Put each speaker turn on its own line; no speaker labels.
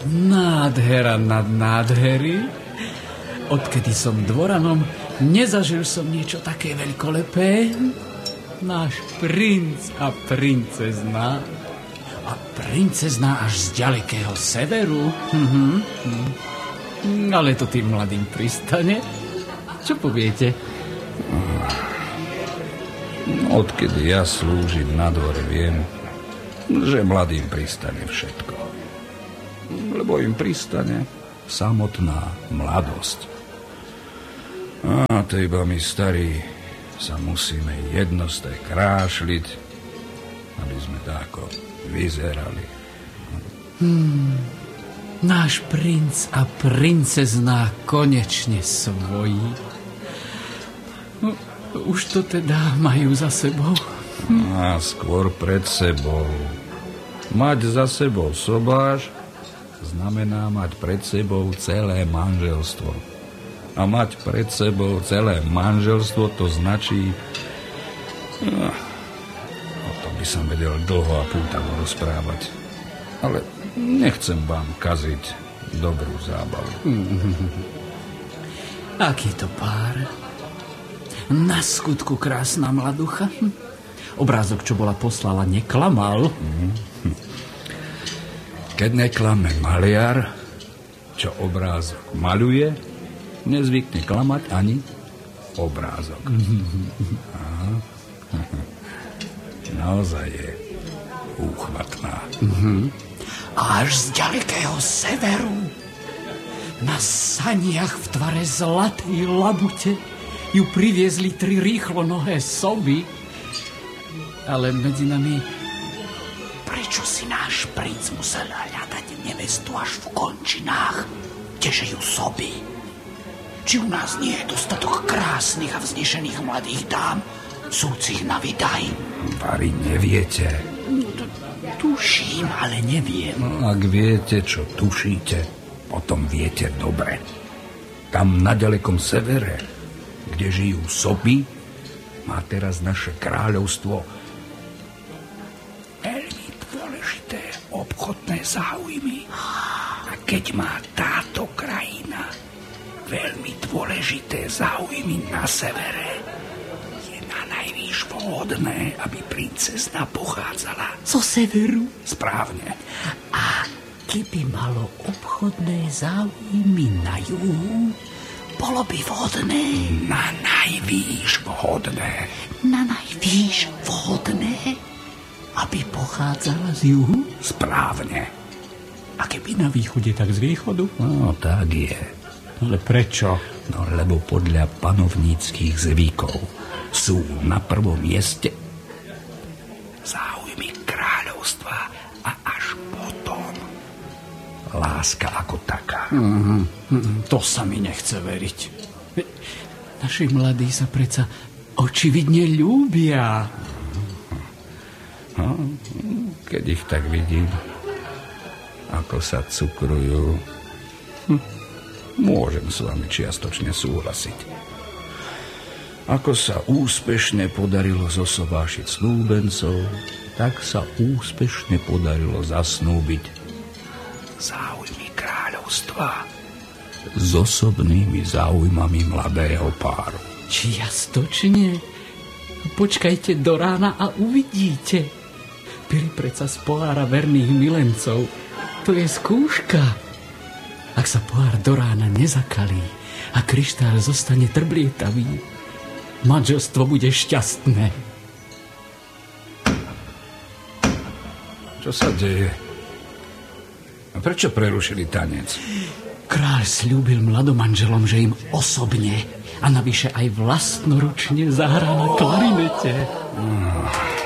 Nádhera nad nádhery. Odkedy som dvoranom, nezažil som niečo také veľkolepé. Náš princ a princezna. A princezna až z ďalekého severu. Ale to tým mladým pristane. Čo poviete?
Odkedy ja slúžim na dvore, viem, že mladým pristane všetko. Lebo im pristane samotná mladosť. A to iba my starí sa musíme jednosté krášliť, aby sme tako vyzerali.
Náš princ a princezná konečne svojí. Už to teda majú za sebou?
A skôr pred sebou. Mať za sebou sobáš znamená mať pred sebou celé manželstvo. A mať pred sebou celé manželstvo, to značí... O tom by som vedel dlho a pútavo rozprávať. Ale nechcem vám kaziť dobrú zábavu.
Aký to pár? Na skutku krásna mladucha. Obrázok, čo bola poslala, neklamal.
Keď neklame maliar, čo obrázok maľuje, nezvykne klamať ani obrázok. Naozaj je úchvatná.
Až z ďalekého severu, na saniach v tvare zlatej labute, ju priviezli 3 rýchlonohé soby. Ale medzi nami, prečo si náš princ musel hľadať nevestu až v končinách, kdeže ju soby? Či u nás nie je dostatok krásnych a vznešených mladých dám, súcich na vydaj?
Vari, neviete.
Tuším, ale neviem.
No, ak viete, čo tušíte, potom viete dobre. Tam na ďalekom severe, kde žijú soby, má teraz naše kráľovstvo veľmi dôležité obchodné záujmy. A keď má táto krajina veľmi dôležité záujmy na severe, je nanajvýš vhodné, aby princezna pochádzala
zo severu.
Správne.
A keby malo obchodné záujmy na juhu, bolo by vhodné.
Na najvýš vhodné.
Na najvýš vhodné, aby pochádzala z juhu?
Správne.
A keby na východe, tak z východu?
No, tak je.
Ale prečo?
No, lebo podľa panovníckých zvykov sú na prvom mieste záujmy kráľovstva a až potom láska ako taká.
To sa mi nechce veriť. Naši mladí sa predsa očividne ľúbia.
No, keď ich tak vidím, ako sa cukrujú, môžem s vami čiastočne súhlasiť. Ako sa úspešne podarilo zosobášiť snúbencov, tak sa úspešne podarilo zasnúbiť záujmy kráľovstva s osobnými záujmami mladého páru.
Čiastočne? Počkajte do rána a uvidíte. Pili predsa z pohára verných milencov. To je skúška. Ak sa pohár do rána nezakalí a kryštál zostane trblietavý, manželstvo bude šťastné.
Čo sa deje? A prečo prerušili tanec?
Kráľ sľúbil mladomanželom, že im osobne a navyše aj vlastnoručne zahrá na klarinete.